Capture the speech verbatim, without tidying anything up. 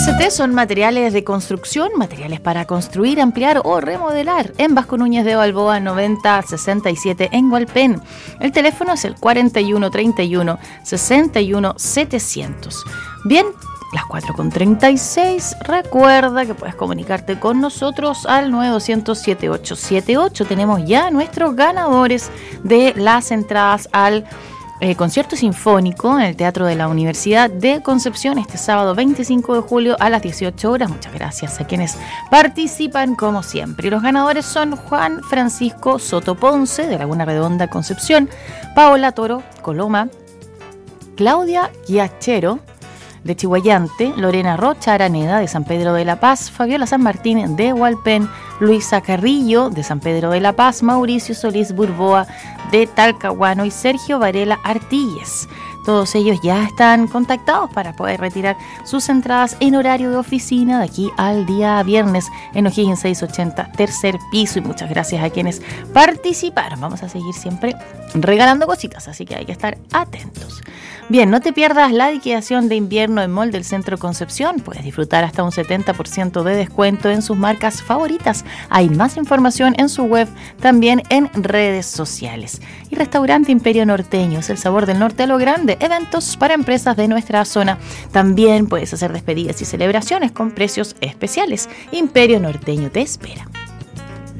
S T son materiales de construcción, materiales para construir, ampliar o remodelar. En Vasco Núñez de Balboa noventa sesenta y siete en Hualpén. El teléfono es el cuarenta y uno treinta y uno sesenta y uno setecientos. Bien, las cuatro con treinta y seis. Recuerda que puedes comunicarte con nosotros al nueve doscientos siete ocho siete ocho. Tenemos ya nuestros ganadores de las entradas al Eh, concierto sinfónico en el Teatro de la Universidad de Concepción este sábado veinticinco de julio a las dieciocho horas. Muchas gracias a quienes participan como siempre. Y los ganadores son Juan Francisco Soto Ponce de Laguna Redonda, Concepción, Paola Toro Coloma, Claudia Giachero de Chihuayante, Lorena Rocha Araneda de San Pedro de la Paz, Fabiola San Martín de Hualpén, Luisa Carrillo de San Pedro de la Paz, Mauricio Solís Burboa de Talcahuano y Sergio Varela Artilles. Todos ellos ya están contactados para poder retirar sus entradas en horario de oficina de aquí al día viernes en O'Higgins seiscientos ochenta, tercer piso. Y muchas gracias a quienes participaron. Vamos a seguir siempre regalando cositas, así que hay que estar atentos. Bien, no te pierdas la liquidación de invierno en Mall del Centro Concepción. Puedes disfrutar hasta un setenta por ciento de descuento en sus marcas favoritas. Hay más información en su web, también en redes sociales. Y Restaurante Imperio Norteño, es el sabor del norte a lo grande. Eventos para empresas de nuestra zona. También puedes hacer despedidas y celebraciones con precios especiales. Imperio Norteño te espera.